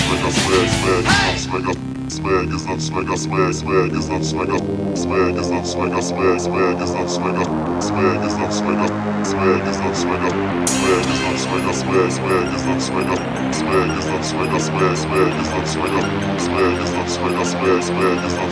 Swag is not swagger, swag is not swagger, swag is not swagger, swag is not swagger, swag is not swagger, swag is not swagger, swag is not swagger, swag is not swagger, swag is not swagger, swag is not swagger, swag is not swagger, swag is not